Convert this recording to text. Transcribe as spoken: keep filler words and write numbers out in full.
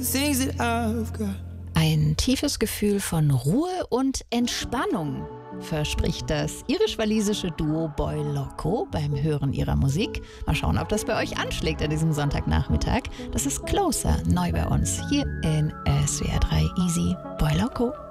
Ein tiefes Gefühl von Ruhe und Entspannung verspricht das irisch-walisische Duo Boy Loco beim Hören ihrer Musik. Mal schauen, ob das bei euch anschlägt an diesem Sonntagnachmittag. Das ist Closer, neu bei uns hier in S W R drei Easy. Boy Loco.